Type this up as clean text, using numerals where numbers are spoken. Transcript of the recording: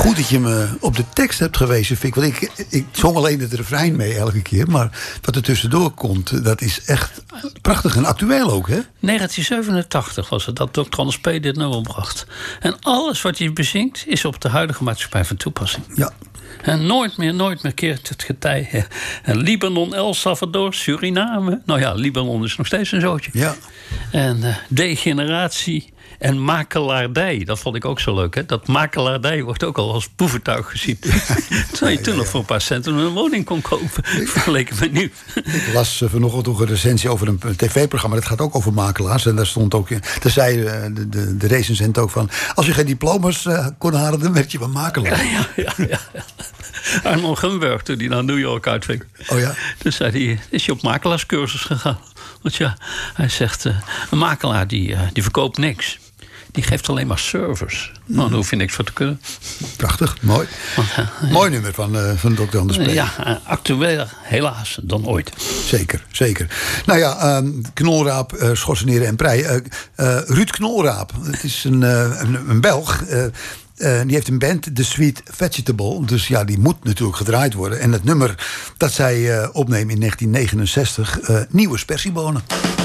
Goed dat je me op de tekst hebt gewezen, Fik. Want ik zong alleen het refrein mee elke keer. Maar wat er tussendoor komt, dat is echt prachtig en actueel ook, hè? 1987 was het dat Dr. Anders P. dit nummer bracht. En alles wat hij bezingt is op de huidige maatschappij van toepassing. Ja. En nooit meer keert het getij. En Libanon, El Salvador, Suriname. Nou ja, Libanon is nog steeds een zootje. Ja. En degeneratie en makelaardij. Dat vond ik ook zo leuk. Hè? Dat makelaardij wordt ook al als boeventuig gezien. Terwijl je toen nog voor een paar centen een woning kon kopen. Vergeleken met nu. Ik las vanochtend nog een recensie over een tv-programma. Dat gaat ook over makelaars. En daar stond ook in. Daar zei de recensent ook van. Als je geen diploma's kon halen, dan werd je wel makelaar. Ja. Arnold Gunberg, toen hij naar New York uitving. Oh ja? Toen zei hij, is hij op makelaarscursus gegaan. Want ja, hij zegt, een makelaar die verkoopt niks. Die geeft alleen maar service. Nou, daar hoef je niks voor te kunnen. Prachtig, mooi. Mooi nummer van Dr. Anders P. Ja, actueel helaas dan ooit. Zeker. Nou ja, Knolraap, Schorseneren en Prei. Ruud Knolraap, het is een Belg. Die heeft een band, The Sweet Vegetable. Dus ja, die moet natuurlijk gedraaid worden. En het nummer dat zij opnemen in 1969, Nieuwe Spersiebonen.